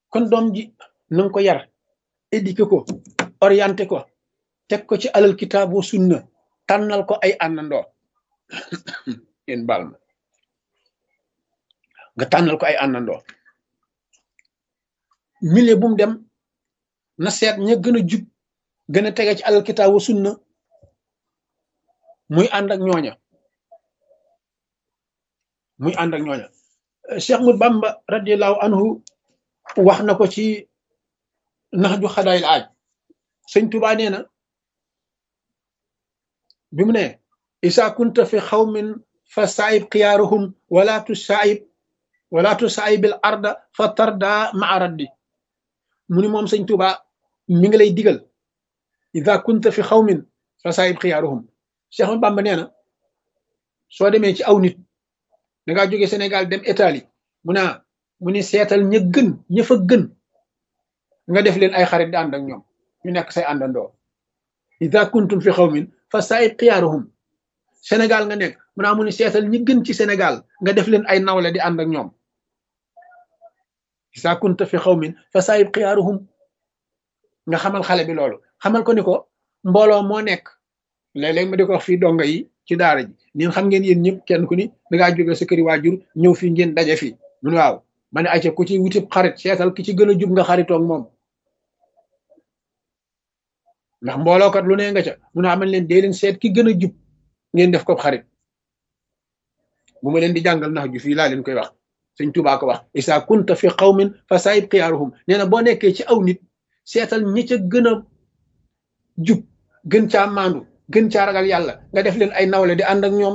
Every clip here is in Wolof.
kon doom ji na nga ko yar éduqué ko orienté ko teg ko ci alal kitaab wa sunna tànnal ko ay àndandoo yéen baal ma nga tànnal ko ay àndandoo milieu bu mu dem na seet ña gën a jub gën a tege ci alal kitaab wa sunna muy ànd ak ñooña muy ànd ak ñooña Cheikh Ahmadou Bamba radiallahu anhu wax na ko ci nax ju xadaayil aaj sëñ Tuubaa nee na bi mu ne isa kunta fi xawmin fa saayib xiyaaruhum wala tu saayibil arda fa tarda maa raddi mu ni moom sëñ Tuubaa mi ngi lay digal isa kunta fi xawmin fa saayib xiyaaruhum Cheikh Ahmadou Bamba nee na soo demee ci aw nit da ngaa jóge Sénégal dem Italie mu ni seetal ña gën ña fa gën nga def leen ay xarit di ànd ak ñoom ñu nekk say àndandoo ida kuntum fi xawmin fa saayib xiyaaruhum Sénégal nga nekk mu ni seetal ñi gën ci Sénégal nga def leen ay nawle di ànd ak ñoom ida kunta fi xawmin fa saayib xiyaaruhum nga xamal xale bi loolu xamal ko ni ko mbooloo moo nekk léeg-léeg ma di ko wax fii donga yi ci daara ji ñun xam ngeen yéen ñëpp kenn ku ni da ngaa jóge sa këri waajur ñëw fii ngeen daje fii mun waaw ma ne ayca ku ci wutib xarit seetal ki ci gën a jub nga xaritoog moom ndax mboolookat lu ne nga ca mun a amal leen dee leen seet ki gën a jub ngeen def ko xarit bu ma leen di jàngal nax ju fii laa leen koy wax sëñ Tuubaa ko wax isa kunta fi qawmin fa saayib xiyaaruhum nee na boo nekkee ci aw nit seetal ñi ca gën a jub gën caa maandu gën caa ragal yàlla nga def leen ay nawle di ànd ak ñoom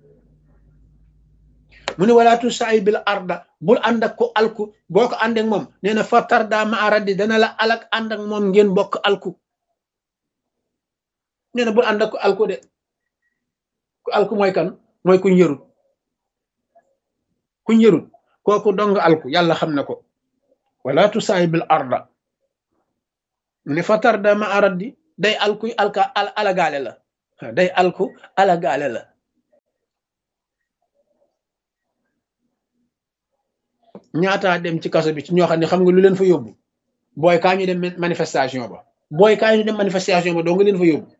mu ne walaatu saayibil arda bul ànd ak ko alku boo ko ànd ak moom nee na fa tarda ma aradi dana la alak ànd ak moom ngeen bokk alku nee na bul ànd ak ko alku de ku alku mooy kan mooy kuñ yërut kooku dong alku yàlla xam na ko walaatu saayibil arda mu ne fa tarda ma aradi day alku alagaale la day alku alagaale la ñaataa dem ci kaso bi ci ñoo xam ne xam nga lu leen fa yóbbu booy kaa ñu dem manifestation ba doo nga leen fa yóbbu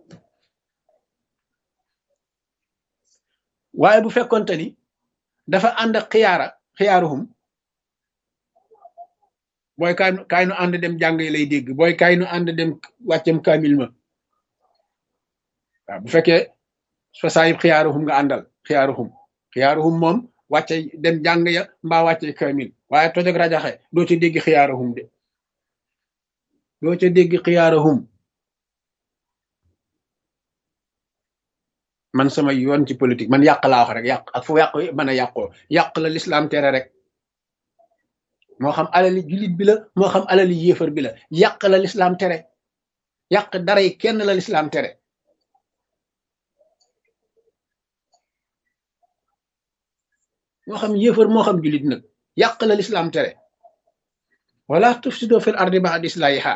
waaye bu fekkonte ni dafa ànd ak xiyaaruhum booy kaay nu ànd dem jàng lay dégg booy kaay nu ànd dem wàccam kaamil ma waaw bu fekkee fa saayib xiyaaruhum nga àndal xiyaaruhum moom wàcce dem jàng ya mbaa wàcce kaamil waaye toj ak rajaxe doo ca dégg xiyaaruhum de doo ca dégg xiyaaruhum man sama yoon ci politique man yàq laa wax rek yàq ak fu yàq mën a yàqoo yàq la lislaam tere rek moo xam alali jullit bi la moo xam alali yéefar bi la yàq la lislaam tere yàq dara yi kenn la lislaam tere moo xam yéefar moo xam jullit nag yàq la lislaam tere wala tufsido fil ardi ba'da islahiha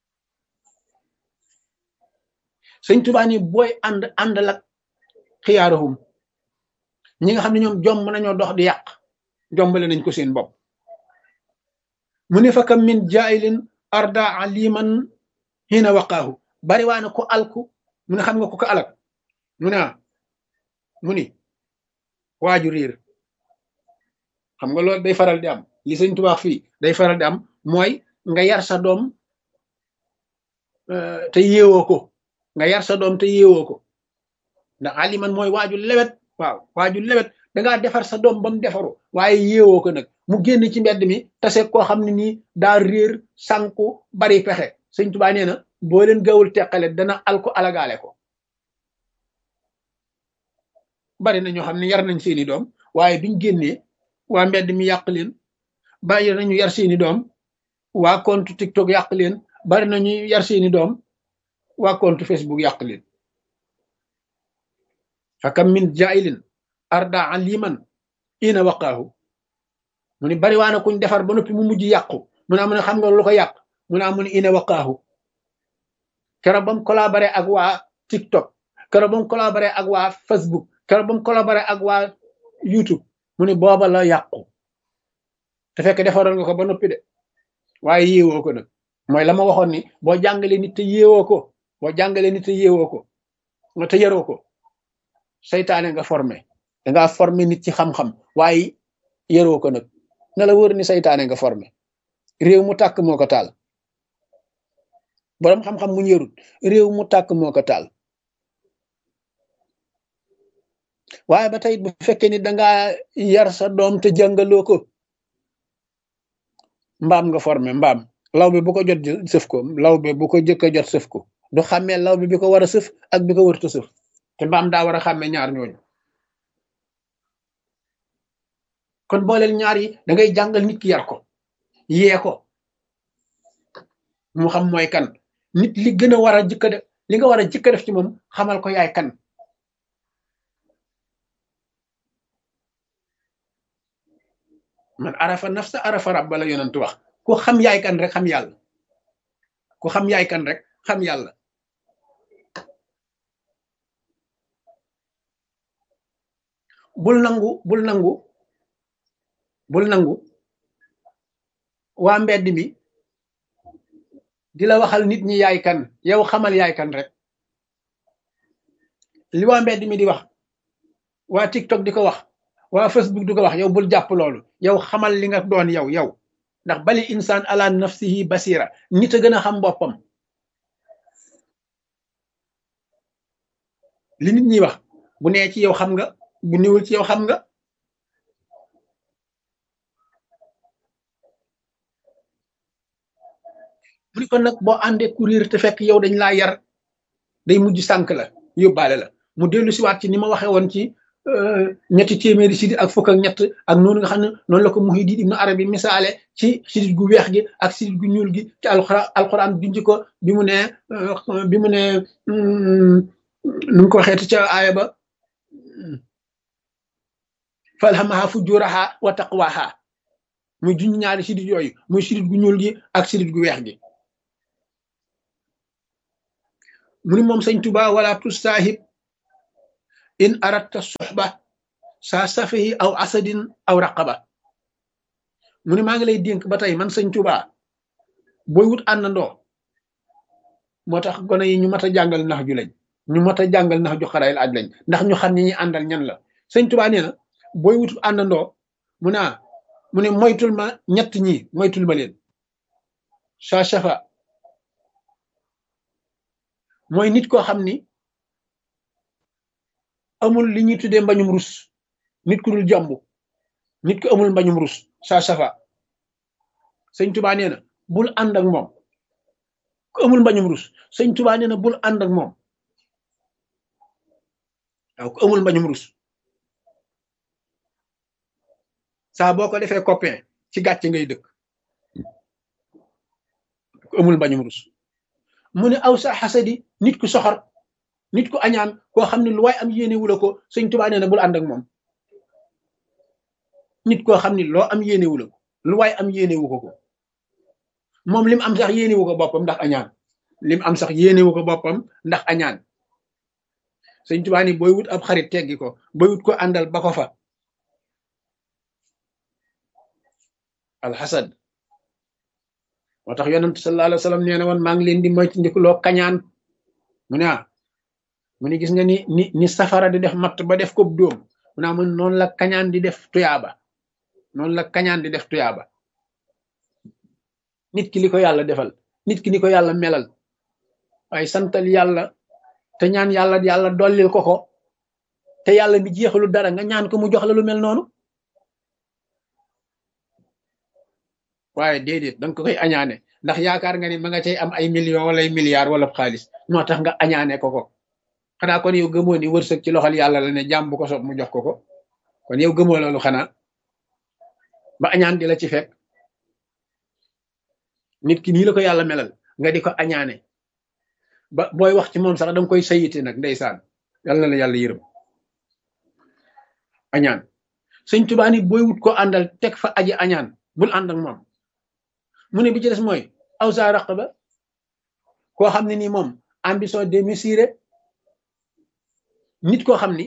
sëñ Tuubaa ni booy àndal ak xiyaaruhum ñi nga xam ne ñoom jomb nañoo dox di yàq jombale nañ ko seen bopp mu ne fa kam min jaayilin arda aliman hina waqaahu bari waa na ko alku mu ne xam nga ko ko alak mu ni waaju riir xam nga loolu day faral di am li sëñ Tuubaa fii day faral di am mooy nga yar sa doom te yeewoo ko ndax aliman mooy waaju lewet waaw waaju lewet dangaa defar sa doom ba mu defaru waaye yeewoo ko nag mu génn ci mbedd mi tase koo xam ne nii daa réer sànku bari pexe sëñ Tuubaa nee na boo leen gawul teqale dana alko alagaale ko bari na ñoo xam ne yar nañ seeni doom waaye biñ génnee waa mbedd mi yàq leen bari nañu yar seeni doom waa compte TikTok yàq leen bari nañu yar seeni doom waa compte Facebook yàq leen fakam min jailin arda aliman ina waqaahu mu ni bari waana kuñ defar ba noppi mu mujj yàqu mu ne xam nga lu ko yàq mu ne ina waqaahu keroog bam collaboré ak waa TikTok keroog bam collaboré ak waa Facebook keroog bam collaboré ak waa YouTube mu ne booba la yàqu te fekk defaroon nga ko ba noppi de waaye yéewoo ko nag mooy la ma waxoon ni boo jàngalee nit te yéewoo ko boo jàngalee nit te yéewoo ko nga te yaroo ko seytaane nga formé dangaa formé nit ci xam-xam waaye yaroo ko nag na la wóor ni seytaane nga formé réew mu tàkk moo ko taal boroom xam-xam mu yarut réew mu tàkk moo ko taal waaye ba tey bu fekkee ni dangaa yar sa doom te jàngaloo ko mbaam nga formé mbaam law bi bu ko jot sëf ko law bi bu ko jëkk a jot sëf ko du xàmmee law bi ko war a sëf ak bi ko wërta sëf te mbaam daa war a xàmmee ñaar ñooñu kon booleel ñaar yi da ngay jàngal nit ki yar ko yee ko mu xam mooy kan nit li gën a war a jëkk a def li nga war a jëkk a def ci moom xamal ko yaay kan man arafa nafsa arafa rabba la yonent wax ku xam yaay kan rek xam yàlla ku xam yaay kan rek xam yàlla bul nangu waa mbedd mi di la waxal nit ñi yaay kan yow xamal yaay kan rek li waa mbedd mi di wax waa TikTok di ko wax waa Facebook di ko wax yow bul jàpp loolu yow xamal li nga doon yow ndax bali insaan ala nafsihi basira nit a gën a xam boppam li nit ñi wax bu nee ci yow xam nga bu niwul ci yow xam nga mu ni kon nag boo àndee courir te fekk yow dañ laa yar day mujj sànk la yóbbaale la mu dellu siwaat ci ni ma waxee woon ci ñetti téeméeri sidit ak fukk ak ñett ak noonu nga xam ne noonu la ko Muhyiddin Ibn Arabi misaale ci sidit gu weex gi ak sidit gu ñuul gi ci alquran junj ko bi mu ne nu mu ko waxeeti ca aaya ba falhamaha fujuraha wa taqwaha muy junj ñaari sidit yooyu muy sidit gu ñuul gi ak sidit gu weex gi mu ni moom sëñ Tuba wala tusaahib in aratta suxba saa safihi aw asadin aw raqaba mu ni maa ngi lay dénk ba tey man sëñ Tuba booy wut àndandoo moo tax gone yi ñu mat a jàngal nax ju lañ ñu mat a jàngal nax ju xarayil aj lañ ndax ñu xam ni ñi àndal ñan la sëñ Tuba nee na booy wut àndandoo mu ne moytul ma ñett ñi moytul ma leen saa safa mooy nit koo xam ni amul li ñuy tuddee mbañum rus nit ku dul jomb nit ku amul mbañum rus saa safa sëñ Tuba nee na bul ànd ak moom ku amul mbañum rus sëñ Tuba nee na bul ànd ak moom waaw ku amul mbañum rus saa boo ko defee copain ci gàcce ngay dëkk ku amul mbañum rus mu ne aw sa xasadi nit ku soxor nit ku añaan koo xam ne lu waay am yéene wula ko sëñ Tuba nee na bul ànd ak moom nit koo xam ne loo am yéene wula ko lu waay am yéene wu ko moom lim am sax yéene wu ko boppam ndax añaan lim am sax yéene wu ko boppam ndax añaan sëñ Tuba ni booy wut ab xarit teggi ko booy wut ko àndal ba ko fa alxasad moo tax yonent sallallahu alayhi wa sallam nee na woon maa ngi leen di moytandikuloo kañaan mu ne gis nga ni safara di def matt ba def ko dóom mu ne mun noonu la kañaan di def tuyaaba noonu la kañaan di def tuyaaba nit ki li ko yàlla defal nit ki ni ko yàlla melal waaye santal yàlla te ñaan yàlla dollil ko te yàlla mi jeexalu dara nga ñaan ko mu jox la lu mel noonu waaye déedéet danga ko koy añaane ndax yaakaar nga ni ma nga cay am ay millions wala ay milliards wala xaalis moo tax nga añaane ko xanaa kon yow gëmoo ni wërsëg ci loxol yàlla la ne jàmm bu ko sob mu jox ko kon yow gëmoo loolu xanaa ba añaan di la ci fekk nit ki nii la ko yàlla melal nga di ko añaane ba booy wax ci moom sax danga koy sayite nag ndeysaan yàlla na la yàlla yërëm añaan sëñ Tuubaa ni booy wut ko àndal teg fa aji añaan bul ànd ak moom mu ne bi ci des mooy aw sa raqaba koo xam ne nii moom ambition démesurée nit koo xam ni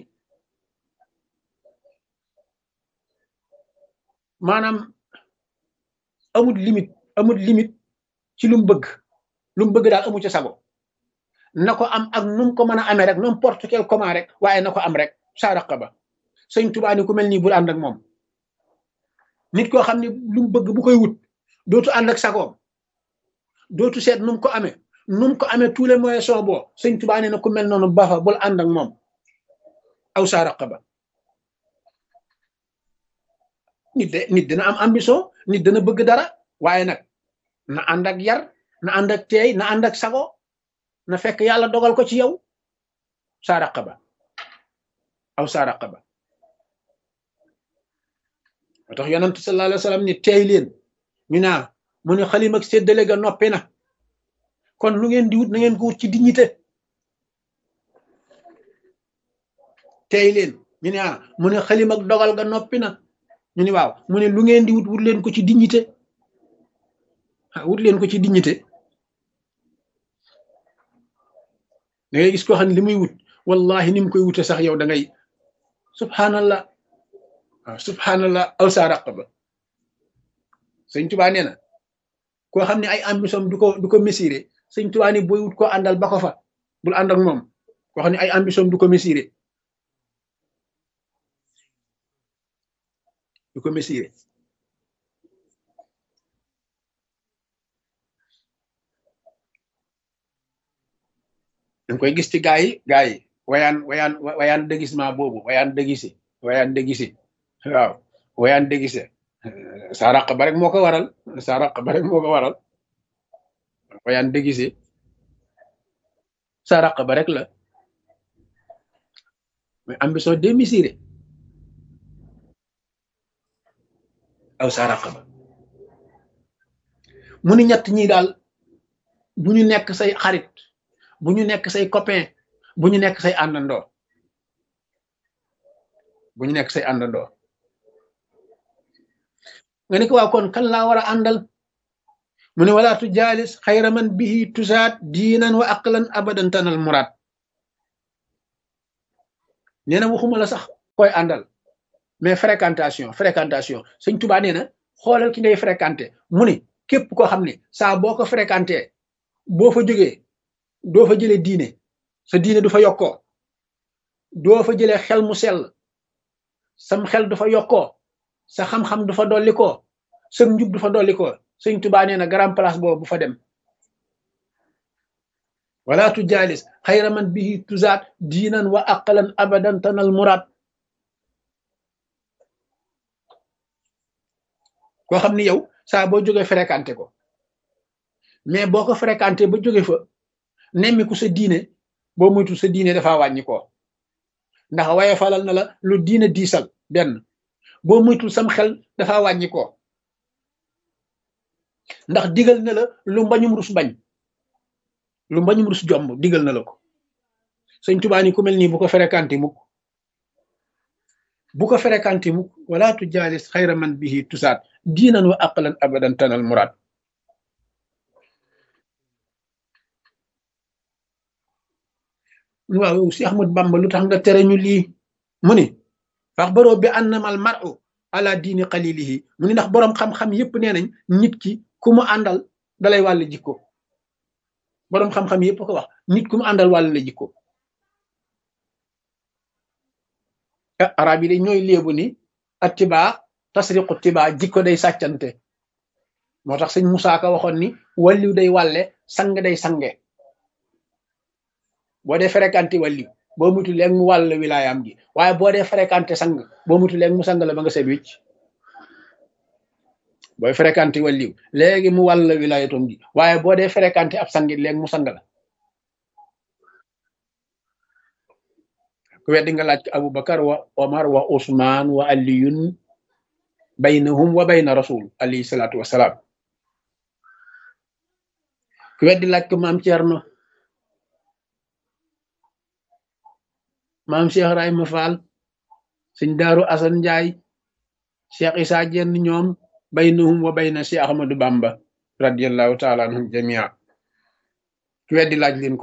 maanaam amul limite amul limite ci lu mu bëgg daal amu ci sago na ko am ak nu mu ko mën a amee rek n'importe quel comment rek waaye na ko am rek saa raqaba sëñ Tuubaa ni ku mel nii bul ànd ak moom nit koo xam ne lu mu bëgg bu koy wut dootu ànd ak sagoom dootu seet nu mu ko amee tous les moyens sont bons sëñ Tuubaa nee na ku mel noonu baaxa bul ànd ak moom aw saa raqaba nit dina am ambition nit dana bëgg dara waaye nag na ànd ak yar na ànd ak teey na ànd ak sago na fekk yàlla dogal ko ci yow saa raqaba aw saa raqaba moo tax yonent sallallahu alayhi wa sallam ni teey leen ñu naa mu ne xalim ak séddale ga noppi na kon lu ngeen di wut na ngeen ko wut ci dignité teey leen ñu ne mu ne xalim ak dogal ga noppi na ñu ni waaw mu ne lu ngeen di wut leen ko ci dignité wut leen ko ci dignité da ngay gis koo xam ne li muy wut wallahi ni mu koy wute sax yow da ngay subhanallah waaw subhanallah aw saa raqaba sëñ Tuubaa nee na koo xam ne ay ambition du ko mesurer sëñ Tuubaa ni booy wut koo àndal ba ko fa bul ànd ak moom koo xam ne ay ambition du ko mesurer danga koy gis ci gaa yi wayaan déguisement boobu wayaan déguisé waaw wayaan déguisé saa raqaba rek moo ko waral wayaan déguisé saa raqaba rek la mais ambition démesurée aw saa raqaba mu ni ñett ñi daal bu ñu nekk say xarit bu ñu nekk say copain bu ñu nekk say àndandoo nga ne ko waa kon kan laa war a àndal mu ne wala tu jaalis xayra man bihi tusaat diinan wa aqlan abadan tanal muraad nee na waxuma la sax koy àndal mais fréquentation sëñ Tuubaa nee na xoolal ki ngay fréquenté mu ne képp koo xam ne saa boo ko fréquenté boo fa jógee doo fa jëlee diine sa diine du fa yokkoo doo fa jëlee xel mu sell sam xel du fa yokkoo sa xam-xam du fa dollikoo sa njub du fa dollikoo sëñ Tuubaa nee na grand place boobu bu fa dem wala tu jaalis xayra man bihi tuzaat diinan wa aqlan abadan tanal muraad koo xam ni yow saa boo jógee fréquenté ko mais boo ko fréquenté ba jóge fa nemmiku sa diine boo moytu sa diine dafa wàññi ko ndax waaye falal na la lu diine diisal benn boo moytul sam xel dafa wàññi ko ndax digal na la lu mbañum rus bañ lu mbañum rus jomb digal na la ko sëñ Tuubaa ni ku mel nii bu ko fréquenté mukk wala tu jaalis xayra man bihi tusaat diinan wa aqlan abadan tanal muraad waaw Cheikh Ahmad Bamba lu tax nga tere ñu lii mu ni fax baroo bi annamal mar'u ala diini qalilihi mu ni ndax boroom xam-xam yépp nee nañ nit ki ku mu àndal dalay wàll jikko boroom xam-xam yépp ko wax nit ku mu àndal wàll la jikko arab yi de ñooy léebu ni attibaa tasriqu tibaa jikko day sàccante moo tax sëñ Musaa Ka waxoon ni wàlliw day wàlle sang day sange boo dee fréquenté wàlliw boo mutu léegi mu wàll wilaayaam gi waaye boo dee fréquenté sang boo mutu léegi mu sang la ba nga set wicc booy fréquenté wàlliw léegi mu wàll wilaayatom gi waaye boo dee fréquenté ab sangit léegi mu sang la ku weddi nga laaj ko Abubakar wa Omar wa Usmaan wa Aliyun baynahum wa bayna rasul alayhi salaatu wasalaam ku weddi laaj ko maam Ceerno maam Cheikh Ibrahima Fall sëñ Daaru Asan Njaay Cheikh Isaa Jenn ñoom baynahum wa bayna Cheikh Ahmadu Bamba radiyallahu taala anhum jamia ku weddi laaj leen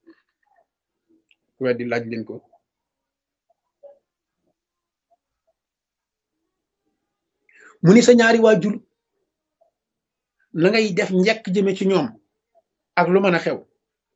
ko mu ni sa ñaari waajur na ngay def njekk jëme ci ñoom ak lu mën a xew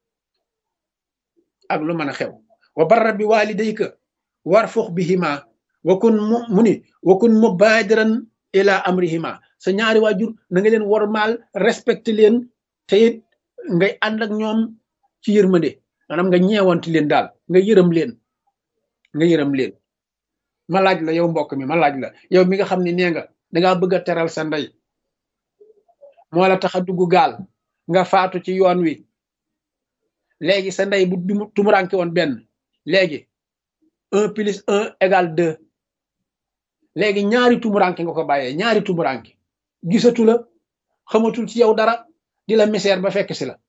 ak lu mën a xew wa barra bi walidayka warfuq bihima wa kun mubadiran ila amrihima sa ñaari waajur na nga leen wormaal respecté leen te it ngay ànd ak ñoom ci yërmande maanaam nga ñeewanti leen daal nga yërëm leen ma laaj la yow mbokk mi ma laaj la yow mi nga xam ne nee nga dangaa bëgg a teral sa ndey moo la tax a dugg gaal nga faatu ci yoon wi léegi sa ndey bu tumuranke woon benn léegi 1+1 = 2 léegi ñaari tumuranke nga ko bàyyee ñaari tumuranke gisatu la xamatul ci yow dara di la misère ba fekk si la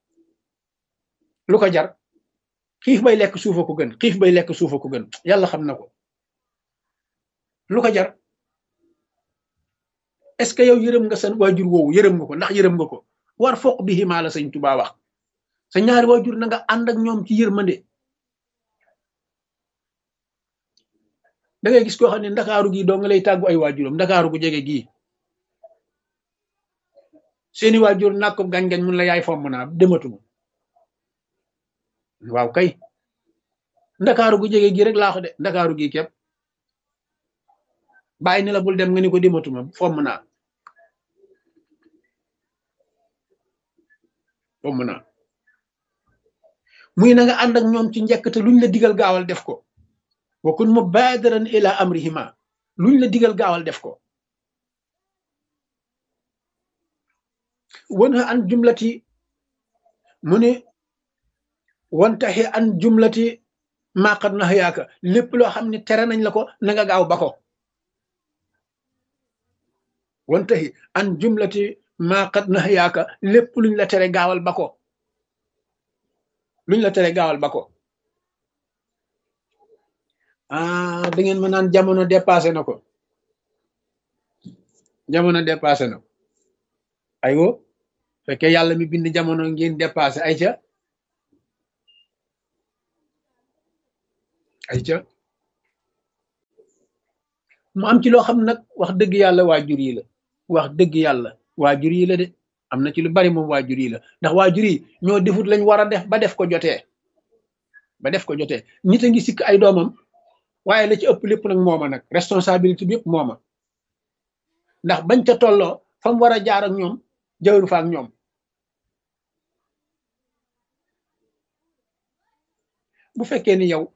lu ko jar xiif bay lekk suufa ko gën xiif bay lekk suufa ko gën yàlla xam na ko lu ko jar est-ce que yow yërëm nga seen waajur woowu yërëm nga ko ndax yërëm nga ko war foq bi ximaa la sëñ Tuubaa wax sa ñaari waajur na nga ànd ak ñoom ci yërmande da ngay gis koo xam ne ndakaaru gii doo nga lay tàggu ay waajuram ndakaaru gu jege gii seeni waajur nàkk ko gañ-gañ mun la yaay fomm naa dematuma waaw kay ndakaaru gu jege gii rek laa ko de ndakaaru gii képp bàyyi ni la bul dem nga ni ko dematuma fomm naa muy na nga ànd ak ñoom ci njëkk te luñ la digal gaawal def ko wa kun mubadiran ila amrihima luñ la digal gaawal def ko wanha an jumlati mu ne wantaxi an jumlati maa qad nahayaaka lépp loo xam ne tere nañ la ko na nga gaaw ba ko wantaxi an jumlati maa qad nahayaaka lépp luñ la tere gaawal ba ko luñ la tere gaawal ba ko da ngeen ma naan jamono dépassé na ko jamono dépassé na ko aywo fekkee yàlla mi bind jamono ngeen dépassé ay ca mu am ci loo xam nag wax dëgg yàlla waajur yi la wax dëgg yàlla waajur yi la de am na ci lu bari moom waajur yi la ndax waajur yi ñoo defut lañ war a def ba def ko jotee nit a ngi sikk ay doomam waaye la ci ëpp lépp nag mooma nag responsabilité bi yëpp mooma ndax bañ ca tolloo fa mu war a jaar ak ñoom jawru fa ak ñoom bu fekkee ni yow